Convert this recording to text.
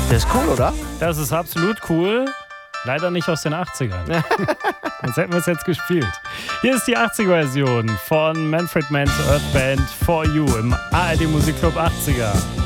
Das ist cool, oder? Das ist absolut cool. Leider nicht aus den 80ern. Sonst hätten wir es jetzt gespielt. Hier ist die 80er-Version von Manfred Mann's Earth Band For You im ARD Musikclub 80er.